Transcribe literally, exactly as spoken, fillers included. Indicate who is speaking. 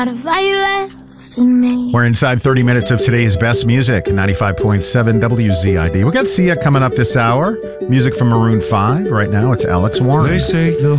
Speaker 1: We're inside thirty minutes of today's best music, ninety-five point seven W Z I D. We got Sia coming up this hour. Music from Maroon five. Right now, it's Alex Warren.
Speaker 2: They say the